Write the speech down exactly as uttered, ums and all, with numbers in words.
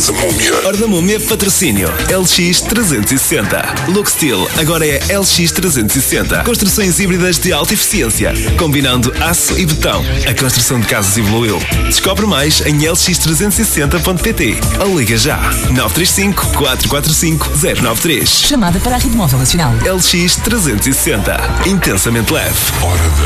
the Múmia. Ordamúmia patrocínio L X trezentos e sessenta. Look Steel agora é L X trezentos e sessenta. Construções híbridas de alta eficiência, combinando aço e betão. A construção de casas evoluiu. Descobre mais em l x trezentos e sessenta ponto p t ou liga já nove três cinco, quatro quatro cinco, zero nove três. Chamada para a Rede Móvel Nacional. L X trezentos e sessenta. Intensamente leve. Hora